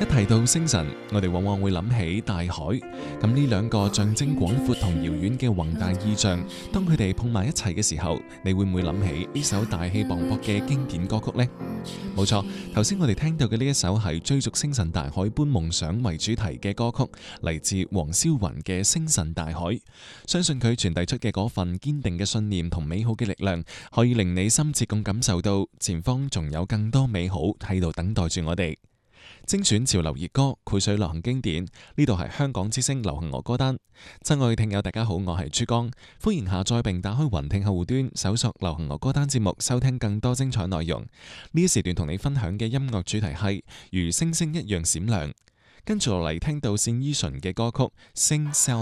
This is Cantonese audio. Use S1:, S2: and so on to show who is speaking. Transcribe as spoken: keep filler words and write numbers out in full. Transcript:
S1: 一提到星辰，我哋往往會諗起大海。咁呢兩個象徵廣闊同遙遠嘅宏大意象，當佢哋碰埋一齊嘅時候，你會唔會諗起呢首大氣磅礴嘅經典歌曲呢？冇錯，頭先我哋聽到嘅呢一首係追逐星辰大海般夢想為主題嘅歌曲，嚟自黃霄雲嘅《星辰大海》。相信佢傳遞出嘅嗰份堅定嘅信念同美好嘅力量，可以令你深切咁感受到前方仲有更多美好喺度等待住我哋。精選潮流熱歌，繪水流行經典，呢度係香港之聲流行樂歌單。親愛嘅聽友大家好，我係珠江，歡迎下載並打開雲聽客戶端，搜索流行樂歌單節目，收聽更多精彩內容。呢一時段同你分享嘅音樂主題係如星星一樣閃亮。跟住落嚟聽到單依純嘅歌曲《星 Sound》。